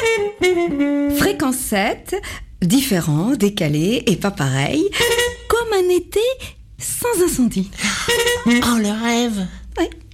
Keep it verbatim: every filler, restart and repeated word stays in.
Fréquence sept, différent, décalé et pas pareil, comme un été sans incendie. Oh, le rêve! Ouais.